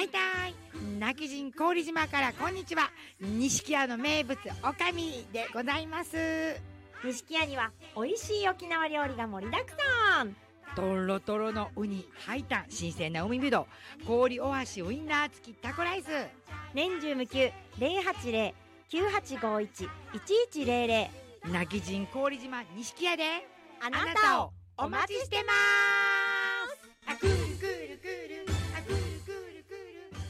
はいたい泣き人郡島からこんにちは。錦屋の名物おかみでございます。 錦屋には美味しい沖縄料理が盛りだくさん。 とろとろのウニ、ハイタン、新鮮な海ぶどう、氷お箸、ウインナー付きタコライス。 年中無休080-9851-1100。 泣き人郡島錦屋であなたをお待ちしてます。あくるくるくる、あくるくるく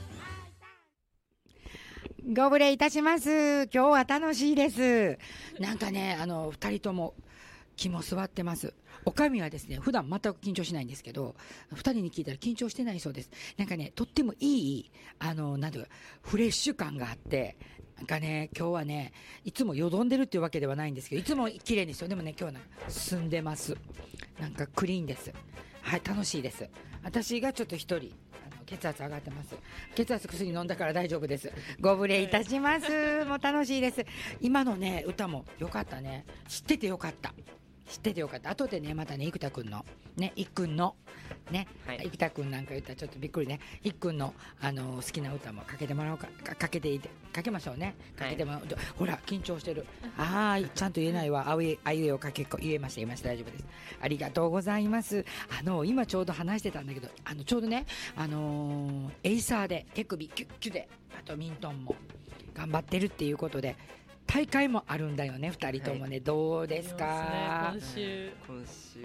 る。ご無礼いたします。今日は楽しいです。なんかね、二人とも気も座ってます。おかみはですね、普段全く緊張しないんですけど、二人に聞いたら緊張してないそうです。なんかね、とってもいい、なんていうか、フレッシュ感があって、なんかね、今日はね、いつもよどんでるっていうわけではないんですけど、いつも綺麗にですよ。でもね、今日はなんか澄んでます。なんかクリーンです。はい、楽しいです。私がちょっと一人、血圧上がってます。血圧薬飲んだから大丈夫です。ご無礼いたします。もう楽しいです。今のね、歌もよかったね。知っててよかった。知っててよかった。後でね、またね、生田くんのね、いっくんのね、はい、生田くんなんか言ったらちょっとびっくりね。いっくんの好きな歌もかけてもらおうか、かけましょうね。かけてもらう、はい、ほら緊張してる。ああ、ちゃんと言えないわ。あいうえを言えました大丈夫です。ありがとうございます。今ちょうど話してたんだけど、ちょうどね、エイサーで手首キュッキュで、あとミントンも頑張ってるっていうことで。大会もあるんだよね、2人ともね、はい、どうですか？ 今週